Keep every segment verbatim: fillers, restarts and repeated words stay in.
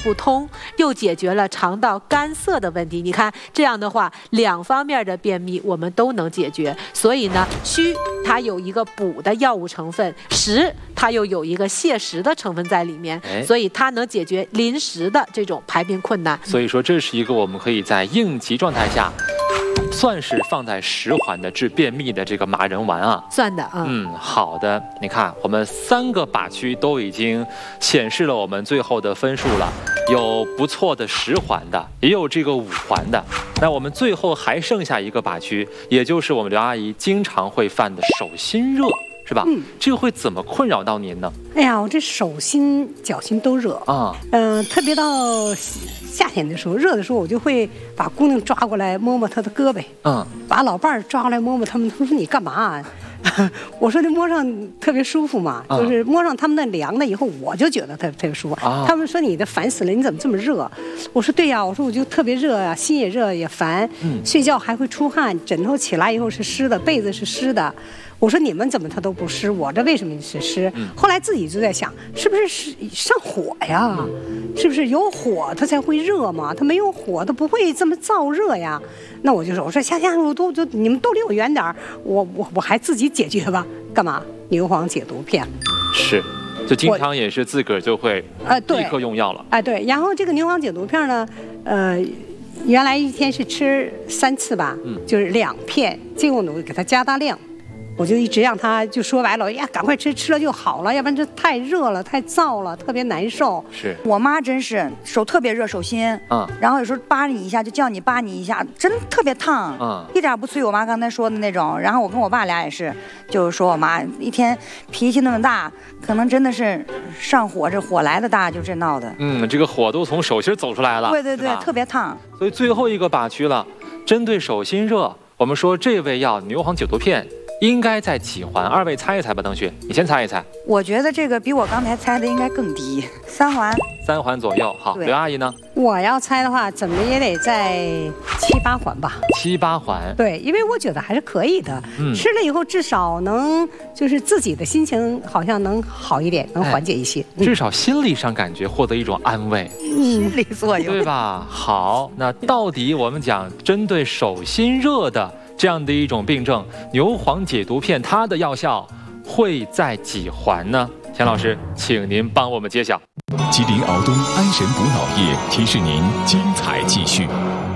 不通，又解决了肠道干涩的问题。你看这样的话，两方面的便秘我们都能解决。所以呢，虚它有一个补的药物成分，实它又有一个泻实的成分在里面，所以它能解决临时的这种排便困难。 所以说，这是一个我们可以在应急状态下，算是放在十环的治便秘的这个马仁丸啊， 算的啊。 嗯，好的。你看，我们三个靶区都已经显示了我们最后的分数了，有不错的十环的，也有这个五环的。那我们最后还剩下一个靶区，也就是我们刘阿姨经常会犯的手心热。是吧？嗯，这个会怎么困扰到您呢？ 哎呀，我这手心、脚心都热啊。嗯、呃，特别到夏天的时候，热的时候，我就会把姑娘抓过来摸摸她的胳膊，嗯，把老伴儿抓过来摸摸他们。他们说你干嘛啊？我说这摸上特别舒服嘛，啊、就是摸上他们那凉的以后，我就觉得特特别舒服。啊、他们说你的烦死了，你怎么这么热？我说对呀，我说我就特别热呀、啊，心也热也烦，嗯，睡觉还会出汗，枕头起来以后是湿的，被子是湿的。我说你们怎么它都不湿，我这为什么是湿？嗯、后来自己就在想，是不是是上火呀？嗯、是不是有火它才会热嘛？它没有火，它不会这么燥热呀。那我就说，我说下下我都就你们都离我远点儿，我我我还自己解决吧。干嘛？牛黄解毒片。 是，就经常也是自个儿就会呃立刻用药了。 哎、呃、对，然后这个牛黄解毒片呢，呃。原来一天是吃三次吧，嗯，就是两片，结果呢我给它加大量，我就一直让他就说白了呀，赶快吃，吃了就好了，要不然这太热了，太燥了，特别难受。 是我妈真是手特别热，手心，嗯，然后有时候扒你一下就叫你扒你一下，真特别烫，嗯，一点不催我妈刚才说的那种。然后我跟我爸俩也是，就是说我妈一天脾气那么大，可能真的是上火，这火来的大，就这闹的。 嗯，这个火都从手心走出来了。 对对对，特别烫。 所以最后一个靶区了，针对手心热，我们说这味药牛黄解毒片应该在几环？二位猜一猜吧，邓旭，你先猜一猜。 我觉得这个比我刚才猜的应该更低，三环。三环左右。好，刘阿姨呢？ 我要猜的话，怎么也得在七八环吧。 七八环。 对，因为我觉得还是可以的。嗯，吃了以后至少能就是自己的心情好像能好一点，能缓解一些。哎嗯、至少心理上感觉获得一种安慰。 心理作用， 对吧？好，那到底我们讲针对手心热的这样的一种病症，牛黄解毒片它的药效会在几环呢？钱老师，请您帮我们揭晓。 吉林敖东安神补脑液提示您精彩继续。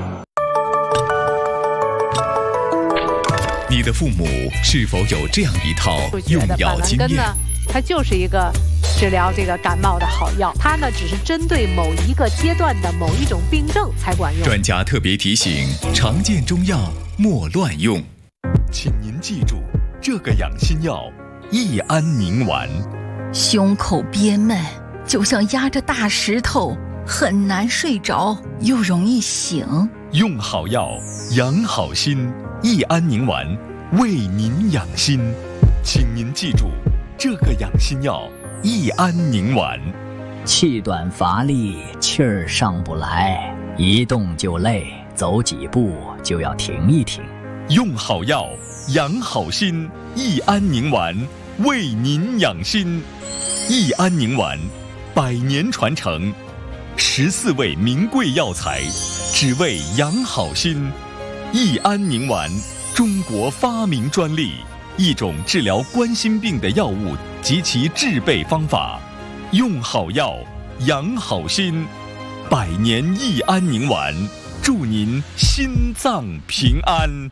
你的父母是否有这样一套用药经验？ 它就是一个治疗这个感冒的好药，它呢只是针对某一个阶段的某一种病症才管用。 专家特别提醒：常见中药莫乱用。请您记住，这个养心药益安宁丸。 胸口憋闷，就像压着大石头，很难睡着，又容易醒。 用好药，养好心。益安宁丸为您养心，请您记住，这个养心药益安宁丸。 气短乏力，气儿上不来，一动就累，走几步就要停一停。 用好药，养好心。益安宁丸为您养心。益安宁丸，百年传承，十四味名贵药材，只为养好心。益安宁丸，中国发明专利，一种治疗冠心病的药物及其制备方法。用好药，养好心。百年益安宁丸，祝您心脏平安。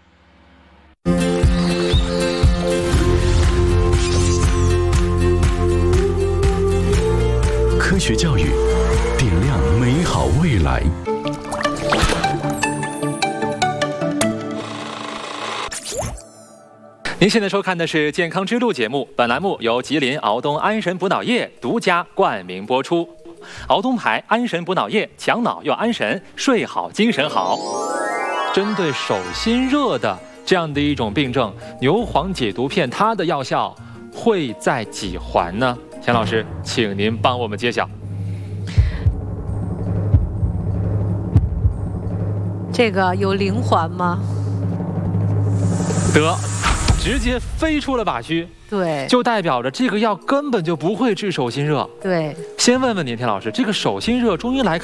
科学教育，点亮美好未来。 您现在收看的是《健康之路》节目，本栏目由吉林敖东安神补脑液独家冠名播出。敖东牌安神补脑液，强脑又安神，睡好精神好。针对手心热的这样的一种病症，牛黄解毒片它的药效会在几环呢？钱老师，请您帮我们揭晓。 这个有零环吗？ 得，直接飞出了靶区。 对， 就代表着这个药根本就不会治手心热。 对， 先问问您，田老师，这个手心热，中医来看。